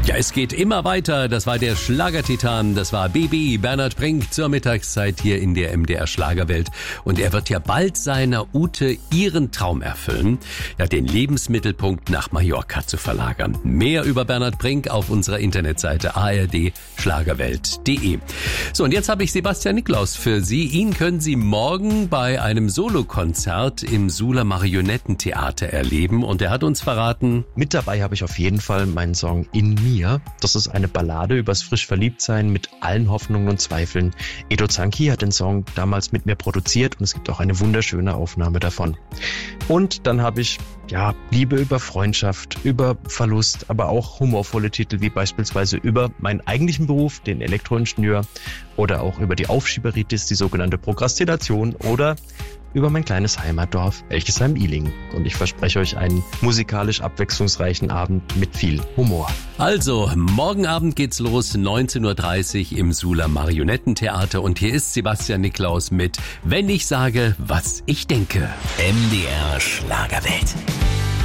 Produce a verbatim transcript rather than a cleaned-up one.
Ja, es geht immer weiter. Das war der Schlagertitan. Das war B B, Bernhard Brink, zur Mittagszeit hier in der M D R Schlagerwelt. Und er wird ja bald seiner Ute ihren Traum erfüllen, ja, den Lebensmittelpunkt nach Mallorca zu verlagern. Mehr über Bernhard Brink auf unserer Internetseite a r d schlagerwelt punkt d e. So, und jetzt habe ich Sebastian Niklaus für Sie. Ihn können Sie morgen bei einem Solokonzert im Suhler Marionettentheater erleben. Und er hat uns verraten... Mit dabei habe ich auf jeden Fall meinen Song In Mir. Das ist eine Ballade übers frisch Verliebtsein mit allen Hoffnungen und Zweifeln. Edo Zanki hat den Song damals mit mir produziert und es gibt auch eine wunderschöne Aufnahme davon. Und dann habe ich, ja, Liebe über Freundschaft, über Verlust, aber auch humorvolle Titel wie beispielsweise über meinen eigentlichen Beruf, den Elektroingenieur, oder auch über die Aufschieberitis, die sogenannte Prokrastination, oder über mein kleines Heimatdorf Elchesheim-Ihling. Und ich verspreche euch einen musikalisch abwechslungsreichen Abend mit viel Humor. Also, morgen Abend geht's los, neunzehn Uhr dreißig im Suhler Marionettentheater. Und hier ist Sebastian Niklaus mit Wenn ich sage, was ich denke. M D R Schlagerwelt.